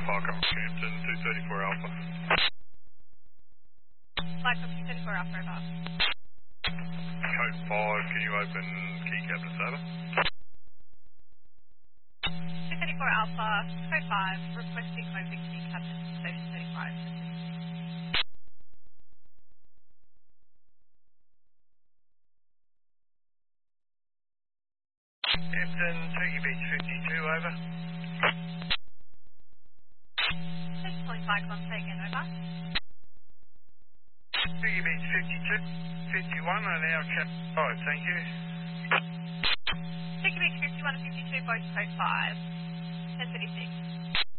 Park up Hampton, 234 Alpha. Flight from 234 Alpha, over. Code 5, can you open key cabinet data? 234 Alpha, code 5, requesting open key cabinet station 35. Hampton, Turkey Beach 52, over. Just calling Cyclone again, over. Turkey Beach 52, 51 on our cap 5, thank you. Turkey Beach 51 and 52, both code 5, 1036.